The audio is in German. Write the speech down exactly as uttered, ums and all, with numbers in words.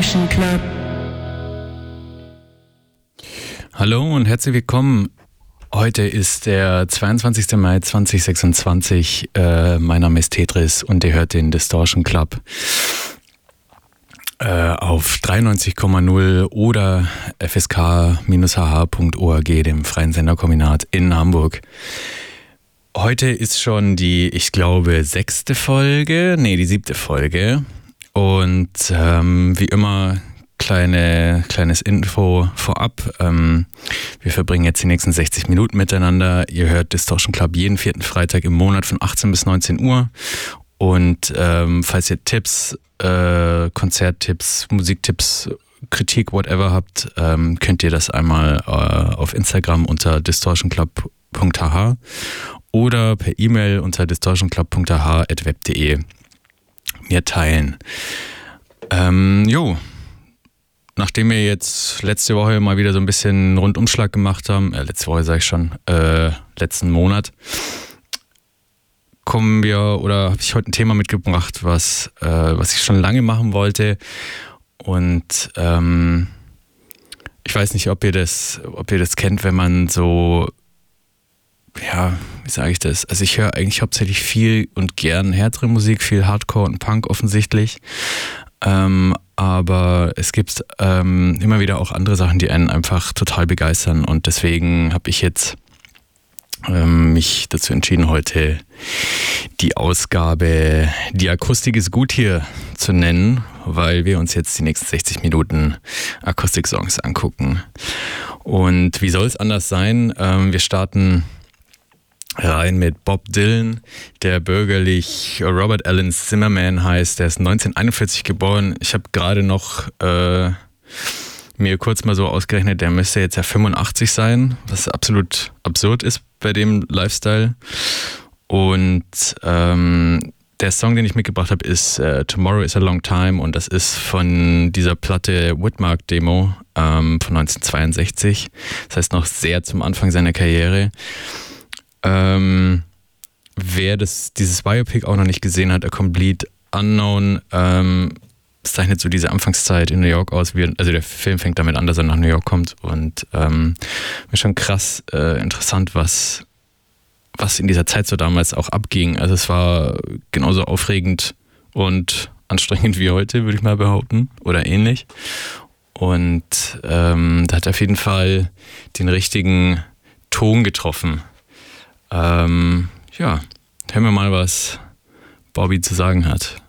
Distortion Club. Hallo und herzlich willkommen. Heute ist der zweiundzwanzigster Mai zweitausendsechsundzwanzig. Äh, mein Name ist Tetris und ihr hört den Distortion Club äh, auf dreiundneunzig Komma null oder f s k Bindestrich h h Punkt org, dem freien Senderkombinat in Hamburg. Heute ist schon die, ich glaube, sechste Folge, nee, die siebte Folge. Und ähm, wie immer, kleine, kleines Info vorab. Ähm, wir verbringen jetzt die nächsten sechzig Minuten miteinander. Ihr hört Distortion Club jeden vierten Freitag im Monat von achtzehn bis neunzehn Uhr. Und ähm, falls ihr Tipps, äh, Konzerttipps, Musiktipps, Kritik, whatever habt, ähm, könnt ihr das einmal äh, auf Instagram unter distortion club punkt h h oder per E-Mail unter distortion club punkt h h at web punkt de mir teilen. Ähm, jo, nachdem wir jetzt letzte Woche mal wieder so ein bisschen Rundumschlag gemacht haben, äh, letzte Woche sage ich schon, äh, letzten Monat, kommen wir, oder habe ich heute ein Thema mitgebracht, was, äh, was ich schon lange machen wollte. Und ähm, ich weiß nicht, ob ihr das, ob ihr das kennt, wenn man so, ja, wie sage ich das? Also ich höre eigentlich hauptsächlich viel und gern härtere Musik, viel Hardcore und Punk offensichtlich. Ähm, aber es gibt ähm, immer wieder auch andere Sachen, die einen einfach total begeistern. Und deswegen habe ich jetzt ähm, mich dazu entschieden, heute die Ausgabe Die Akustik ist gut hier zu nennen, weil wir uns jetzt die nächsten sechzig Minuten Akustik-Songs angucken. Und wie soll es anders sein? Ähm, wir starten rein mit Bob Dylan, der bürgerlich Robert Allen Zimmerman heißt. Der ist neunzehnhunderteinundvierzig geboren. Ich habe gerade noch äh, mir kurz mal so ausgerechnet, der müsste jetzt ja fünfundachtzig sein, was absolut absurd ist bei dem Lifestyle. Und ähm, der Song, den ich mitgebracht habe, ist äh, Tomorrow is a Long Time, und das ist von dieser Platte Whitmark Demo ähm, von neunzehnhundertzweiundsechzig. Das heißt noch sehr zum Anfang seiner Karriere. Ähm, wer das, dieses Biopic auch noch nicht gesehen hat, A Complete Unknown, ähm, zeichnet so diese Anfangszeit in New York aus. Wie, also der Film fängt damit an, dass er nach New York kommt, und ähm, ist schon krass äh, interessant, was, was in dieser Zeit so damals auch abging. Also es war genauso aufregend und anstrengend wie heute, würde ich mal behaupten, oder ähnlich. Und ähm, da hat er auf jeden Fall den richtigen Ton getroffen. Ähm, ja, hören wir mal, was Bobby zu sagen hat.